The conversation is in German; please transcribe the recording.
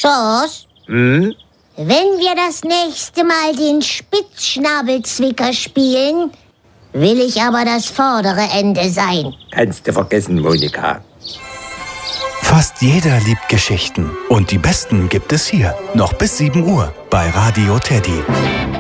Schorsch, wenn wir das nächste Mal den Spitzschnabelzwicker spielen, will ich aber das vordere Ende sein. Kannst du vergessen, Monika. Fast jeder liebt Geschichten. Und die besten gibt es hier. Noch bis 7 Uhr bei Radio Teddy.